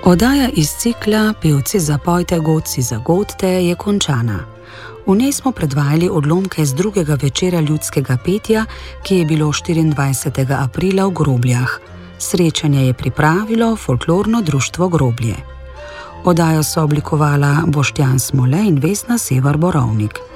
Oddaja iz cikla Pevci zapojte, godci zagodite je končana. V njej smo predvajali odlomke z drugega večera ljudskega petja, ki je bilo 24. aprila v Grobljah. Srečanje je pripravilo folklorno društvo Groblje. Oddajo so oblikovala Boštjan Smole in Vesna Sever Borovnik.